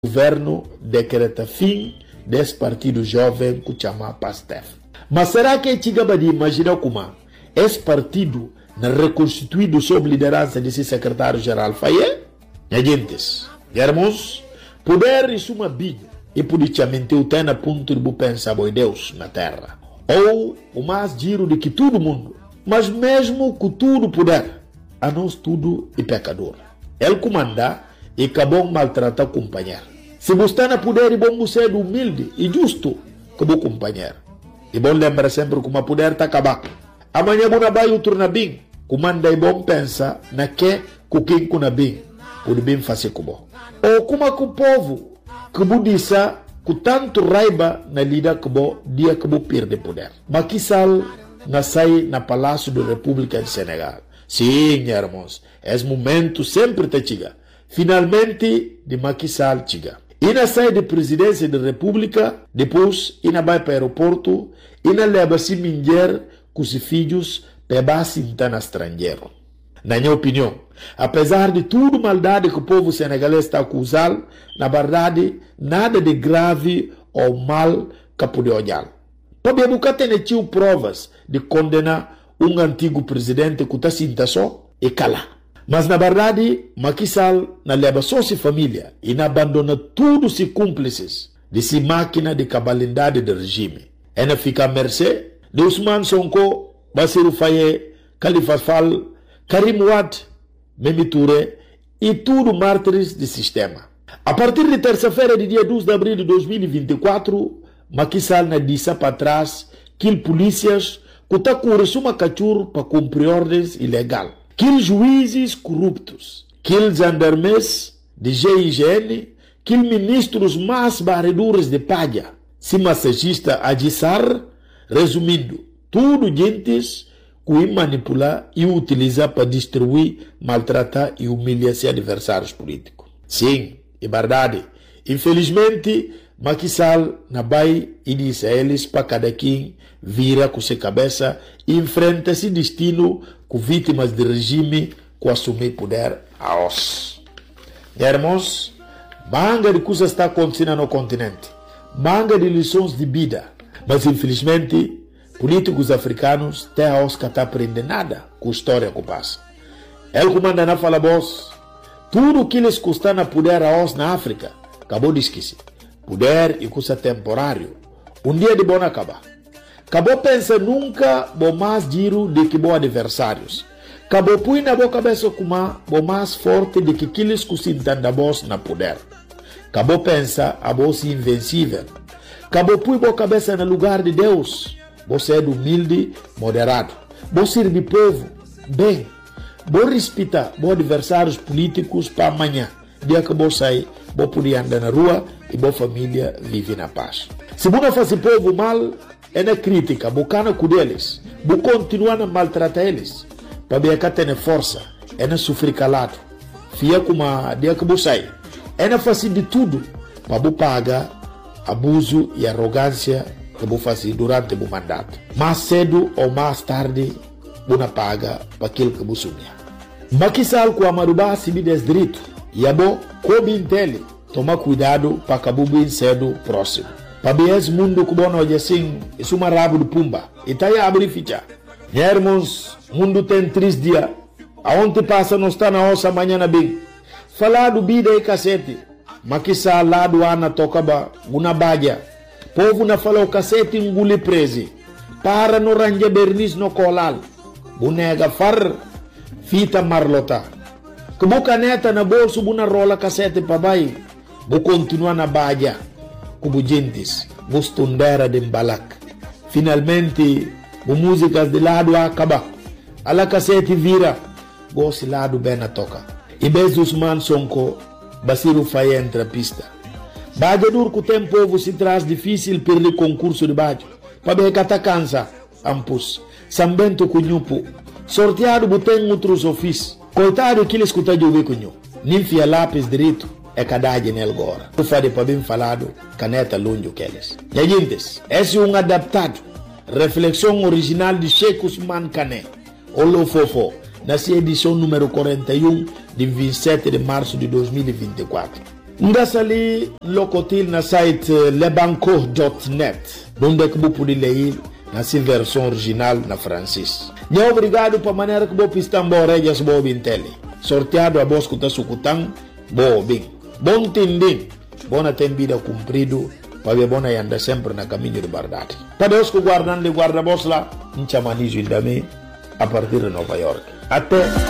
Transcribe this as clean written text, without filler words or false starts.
O governo decreta fim desse partido jovem que chama PASTEF. Mas será que chega de imaginar como esse partido não reconstituído sob liderança desse secretário-geral Faye? Agentes, irmãos, poder isso uma bilha e politicamente o tem a ponto de pensar em Deus na terra. Ou o mais giro de que todo mundo, mas mesmo com tudo poder, a nós tudo é pecador. Ele comanda e acabou maltratar o companheiro. Se você está na poder, é bom você ser humilde e justo como companheiro. E bom lembrar sempre que o poder está acabado. Amanhã você vai tornar bem. Comanda é bom pensar na que quem kuna bem pode bem fazer como. Ou como o povo que você disse com tanto raiva na lida que você dia que você perde poder. Mas que sal na sai na Palácio da República de Senegal. Sim, irmãos, esse momento sempre te chega. Finalmente, de Macky Sall chega. E na sai de presidência da República, depois, ina vai para o aeroporto, ina leva-se mulher com os filhos para base no estrangeiro. Na minha opinião, apesar de tudo maldade que o povo senegalês está acusando, na verdade, nada de grave ou mal que pode olhar. Para nunca ter provas de condenar um antigo presidente que está sinta só e calar. Mas na verdade, Macky Sall não leva só sua família e não abandona todos os cúmplices de sua máquina de cabalidade do regime. Ela fica à mercê de Ousmane Sonko, Bassirou Faye, Khalifa Sall, Karim Wade, Mimi Touré e todos mártires do sistema. A partir de terça-feira, de dia 12 de abril de 2024, Macky Sall não disse para trás que polícias que estão com uma cachorro para cumprir ordens ilegais. Que juízes corruptos, que gendarmes de GIGN, que ministros mais barredores de palha, se massagista Adissar, resumindo, tudo gentes que manipular e utilizar para destruir, maltratar e humilhar seus adversários políticos. Sim, é verdade. Infelizmente, Macky Sall na vai e diz a eles para cada quem vira com sua cabeça e enfrenta esse destino com vítimas do regime que assumir poder a os. Irmãos, manga de coisas está acontecendo no continente, manga de lições de vida, mas infelizmente políticos africanos têm a os que não aprendem nada com a história que passa. Ele comanda na fala boss, tudo que eles custam na poder a os na África, acabou de esquecer. Poder e custa temporário. Um dia de bom acabar. Acabou pensa nunca bom mais giro de que bom adversários. Acabou põe na boa cabeça como bom mais forte de que aqueles que se entendem boss na poder. Acabou pensa a boss invencível. Acabou põe boa cabeça no lugar de Deus. Você é humilde, moderado. Você serve povo, bem. Você respeita bom adversários políticos para amanhã. Dia que você sai, você pode andar na rua e boa família vive na paz. Se você não faz povo mal, é na crítica, bocana com eles, você continua a maltratar eles, para ver que tem força, é na sofrer calado, fia como a dia que você sai, é na fazer de tudo, para você pagar abuso e arrogância que você faz durante o mandato. Mais cedo ou mais tarde, você paga para aquilo que você sonha. Macky Sall com a Marubá se me des direito, e a bom, como entende, toma cuidado para acabar bem cedo próximo. Para ver esse mundo que bom hoje assim, isso é uma rabo de pumba. E tá aí a abrir ficha. Irmãos, o mundo tem 3 dias. Aonde passa não está na ossa amanhã bem. Falar do vida e cacete. Macky Sall lá do Ana tocaba, uma badia. Povo na falou cacete engole preso. Para no range bernis no colal. Bonega far, fita marlota. Que boca neta na bolso, buna rola cacete para baixo. Vou continuar na badia, como gentes, vou estudar de embalak. Finalmente, as músicas de lado acaba. A la cassete vira, vou se lado bem na toca. E beijo Ousmane Sonko, Bassirou Faye entra a pista. Badia duro que o tempo você traz difícil perder concurso de badia. Para ver que tá cansa, ampus. Sambento cunhupo. Sorteado botem outros ofícios. Coitado que ele escuta de ouvir cunhu. Ninfia lápis direito. É cadagem nele agora. Eu falei para bem falado, caneta longe que eles. E gente, esse é adaptado. Reflexão original de Sheikh Ousmane Kane. Olo Fofo, nessa edição número 41 de 27 de março de 2024. Ngasali lokotil na site lebanco.net, donde que vous pouvez lire na version original na francês. Nya obrigado pa maneira que bo pistan bo regias bo bintele. Sorteado a bos kuta sukutang bo bing. Bom tinding, bona tembida cumprido, pa be bona yanda sempre na caminho de verdade. Pa Deus que guardando guarda bos lá, in chamanizo indame a partir de Nova York. Até